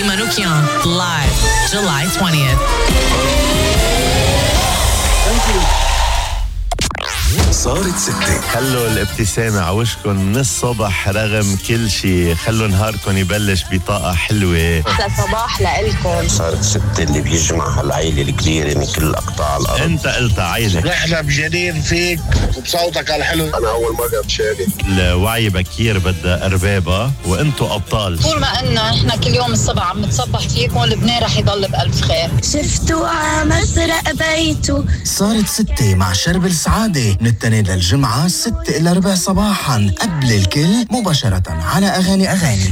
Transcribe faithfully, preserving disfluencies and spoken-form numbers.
Manoukian, live, July twentieth. صارت ستة. خلوا الابتسامة عوشكن من الصبح رغم كل شي. خلوا نهاركن يبلش بطاقة حلوة. صباح لإلكم. صارت ستة اللي بيجمع العائلة الكبيرة من كل أقطاع الأرض. أنت قلت عائلة. نحن بجدير فيك وبصوتك الحلو. أنا أول مرة بشارك. الوعي بكير بدها أربابة وأنتوا أبطال. طول ما إنه إحنا كل يوم الصبح عم نتصبح فيكم لبنان رح يضل بألف خير. شفتوا عمسرق بيته. صارت ستة مع شرب السعادة من التنين للجمعة ستة إلى ربع صباحا قبل الكل مباشرة على أغاني أغاني.